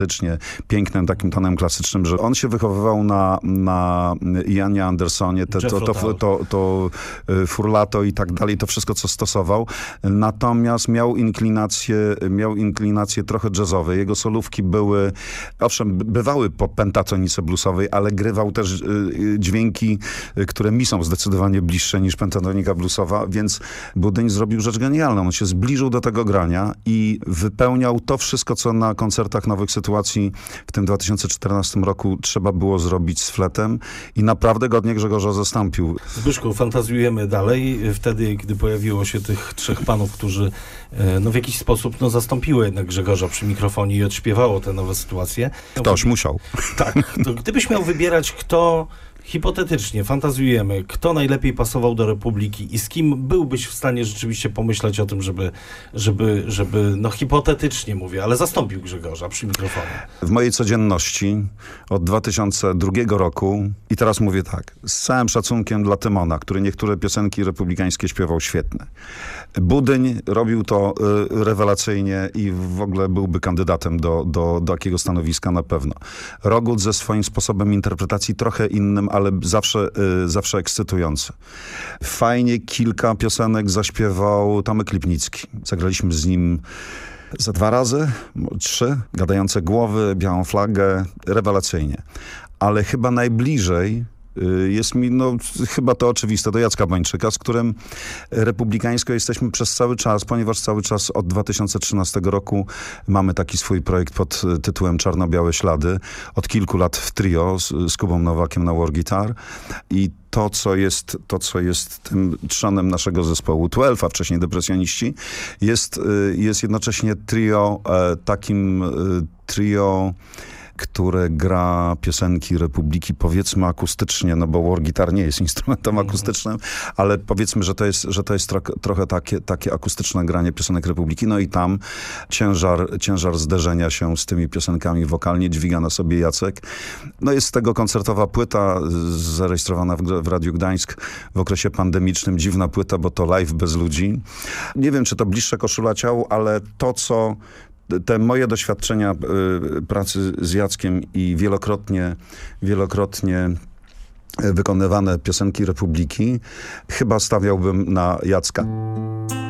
pięknym takim tonem klasycznym, że on się wychowywał na Ianie Andersonie, to Furlato i tak dalej, to wszystko, co stosował. Natomiast miał inklinacje trochę jazzowe. Jego solówki były, owszem, bywały po pentatonice bluesowej, ale grywał też dźwięki, które mi są zdecydowanie bliższe niż pentatonika bluesowa, więc Budyń zrobił rzecz genialną. On się zbliżył do tego grania i wypełniał to wszystko, co na koncertach Nowych Sytuacji w tym 2014 roku trzeba było zrobić z fletem i naprawdę godnie Grzegorza zastąpił. Zbyszku, fantazjujemy dalej. Wtedy, gdy pojawiło się tych trzech panów, którzy w jakiś sposób zastąpiło jednak Grzegorza przy mikrofonie i odśpiewało te Nowe Sytuacje. Ktoś musiał. Tak. To gdybyś miał wybierać, kto hipotetycznie, fantazjujemy, kto najlepiej pasował do Republiki i z kim byłbyś w stanie rzeczywiście pomyśleć o tym, żeby hipotetycznie mówię, ale zastąpił Grzegorza przy mikrofonie? W mojej codzienności od 2002 roku, i teraz mówię tak, z całym szacunkiem dla Tymona, który niektóre piosenki republikańskie śpiewał świetne. Budyń robił to rewelacyjnie i w ogóle byłby kandydatem do takiego stanowiska na pewno. Rogut ze swoim sposobem interpretacji trochę innym, ale zawsze ekscytujący. Fajnie kilka piosenek zaśpiewał Tomek Lipnicki. Zagraliśmy z nim ze 2 razy, 3, Gadające głowy, Białą flagę, rewelacyjnie. Ale chyba najbliżej jest mi, chyba to oczywiste, do Jacka Bończyka, z którym republikańsko jesteśmy przez cały czas, ponieważ cały czas od 2013 roku mamy taki swój projekt pod tytułem Czarno-białe ślady. Od kilku lat w trio z Kubą Nowakiem na war guitar i to, co jest tym trzonem naszego zespołu 12, a wcześniej Depresjoniści, jest jednocześnie trio, które gra piosenki Republiki, powiedzmy akustycznie, bo war guitar nie jest instrumentem akustycznym, ale powiedzmy, że to jest trochę takie akustyczne granie piosenek Republiki. No i tam ciężar zderzenia się z tymi piosenkami wokalnie dźwiga na sobie Jacek. No jest z tego koncertowa płyta zarejestrowana w Radiu Gdańsk w okresie pandemicznym. Dziwna płyta, bo to live bez ludzi. Nie wiem, czy to bliższe koszula ciału, ale te moje doświadczenia pracy z Jackiem i wielokrotnie wykonywane piosenki Republiki, chyba stawiałbym na Jacka.